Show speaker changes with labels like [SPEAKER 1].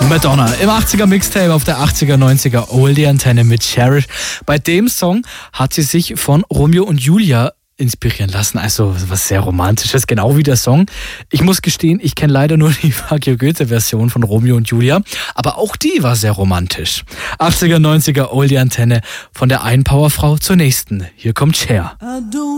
[SPEAKER 1] Madonna im 80er Mixtape auf der 80er, 90er Oldie Antenne mit Cherish. Bei dem Song hat sie sich von Romeo und Julia inspirieren lassen. Also was sehr Romantisches, genau wie der Song. Ich muss gestehen, ich kenne leider nur die Fuck Goethe-Version von Romeo und Julia, aber auch die war sehr romantisch. 80er, 90er Oldie Antenne von der einen Powerfrau zur nächsten. Hier kommt Cher.